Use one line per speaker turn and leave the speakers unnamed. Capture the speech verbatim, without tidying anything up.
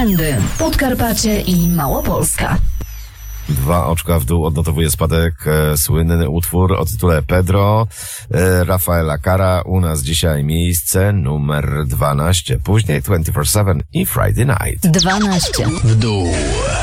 Trendy, Podkarpacie i Małopolska.
Dwa oczka w dół odnotowuje spadek e, słynny utwór o tytule Pedro e, Rafaela Cara. U nas dzisiaj miejsce numer dwanaście. Później dwadzieścia cztery siedem i Friday Night.
dwanaście
W dół.